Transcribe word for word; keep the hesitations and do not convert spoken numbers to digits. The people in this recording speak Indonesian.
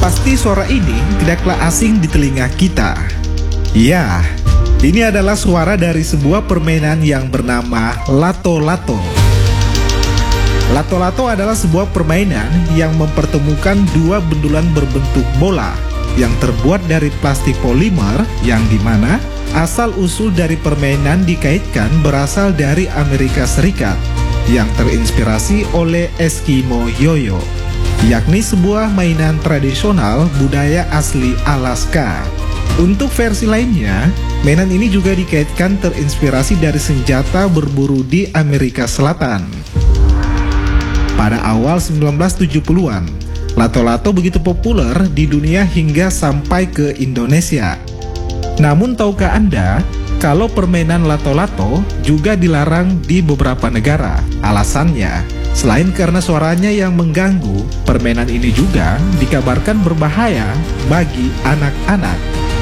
Pasti suara ini tidaklah asing di telinga kita. Ya, ini adalah suara dari sebuah permainan yang bernama Lato-Lato. Lato-Lato adalah sebuah permainan yang mempertemukan dua bendulan berbentuk bola yang terbuat dari plastik polimer, yang dimana asal-usul dari permainan dikaitkan berasal dari Amerika Serikat yang terinspirasi oleh Eskimo Yoyo, yakni sebuah mainan tradisional budaya asli Alaska. Untuk versi lainnya, mainan ini juga dikaitkan terinspirasi dari senjata berburu di Amerika Selatan. Pada awal sembilan belas tujuh puluhan, Lato-Lato begitu populer di dunia hingga sampai ke Indonesia. Namun tahukah Anda kalau permainan Lato-Lato juga dilarang di beberapa negara? Alasannya, selain karena suaranya yang mengganggu, permainan ini juga dikabarkan berbahaya bagi anak-anak.